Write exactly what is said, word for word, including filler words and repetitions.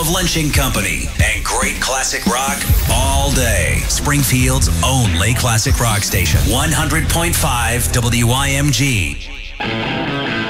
Lynching Company and great classic rock all day. Springfield's only classic rock station. one hundred point five W I M G.